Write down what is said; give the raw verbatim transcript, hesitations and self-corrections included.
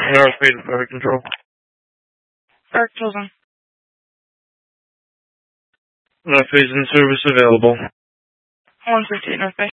North Bay to Fire Control. Fire Control's on. North Bay's in service available. one fifty-eight North Bay.